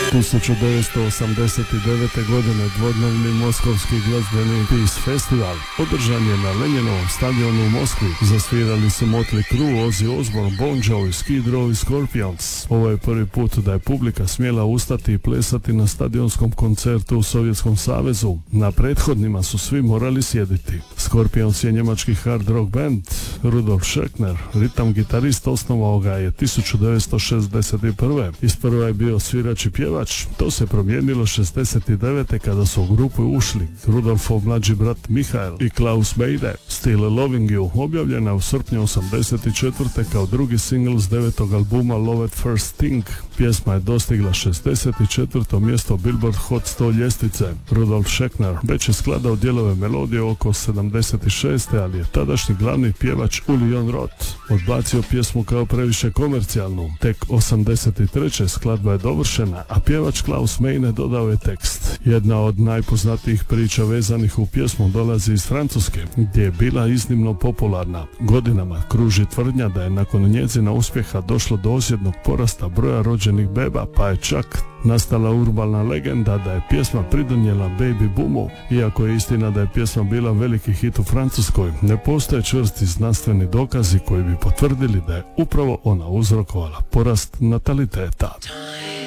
1989. godine dvodnevni moskovski glazbeni Peace Festival održan je na Lenjinovom stadionu u Moskvi. Zasvirali su Motley Crue, Ozzy Osbourne, Bon Jovi, Skid Row i Scorpions. Ovo je prvi put da je publika smjela ustati i plesati na stadionskom koncertu u Sovjetskom savezu. Na prethodnima su svi morali sjediti. Scorpions je njemački hard rock band. Rudolf Schöckner, ritam gitarist, osnovao ga je 1961. Isprva je bio svirač i pjevač. To se promijenilo 69. kada su u grupu ušli Rudolfov mlađi brat Michael i Klaus Beide. Still Loving You objavljena u srpnju 84. kao drugi singl s 9. albuma Love at First Sting. Pjesma je dostigla 64. mjesto Billboard Hot 100 ljestvice. Rudolf Schöckner već je skladao dijelove melodije oko 76. ali je tadašnji glavni pjevač Uli Jon Roth odbacio pjesmu kao previše komercijalnu. Tek 83. skladba je dovršena, a pjevač Klaus Meine dodao je tekst. Jedna od najpoznatijih priča vezanih u pjesmu dolazi iz Francuske, gdje je bila iznimno popularna. Godinama kruži tvrdnja da je nakon njezina uspjeha došlo do osjetnog porasta broja rođenih beba, pa je čak nastala urbana legenda da je pjesma pridonijela baby boomu. Iako je istina da je pjesma bila veliki hit u Francuskoj, ne postoje čvrsti znanstveni dokazi koji bi potvrdili da je upravo ona uzrokovala porast nataliteta.